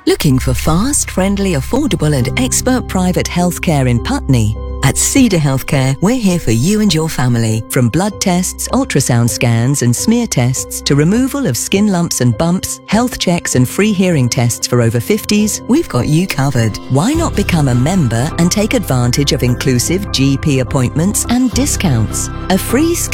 Looking for fast, friendly, affordable and expert private healthcare in Putney? At Cedar Healthcare, we're here for you and your family. From blood tests, ultrasound scans and smear tests to removal of skin lumps and bumps, health checks and free hearing tests for over 50s, we've got you covered. Why not become a member and take advantage of inclusive GP appointments and discounts? A free